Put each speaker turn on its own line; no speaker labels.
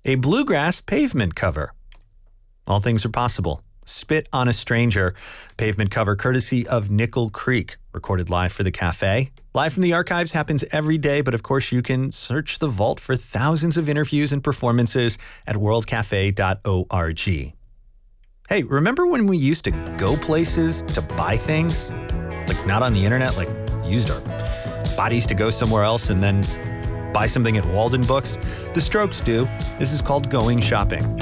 A bluegrass pavement cover. All things are possible. Spit on a Stranger pavement cover courtesy of Nickel Creek, recorded live for the cafe. Live from the archives happens every day, but of course you can search the vault for thousands of interviews and performances at worldcafe.org. Hey, remember when we used to go places to buy things? Like not on the internet, like used our bodies to go somewhere else and then buy something at Walden Books? The Strokes do. This is called Going Shopping.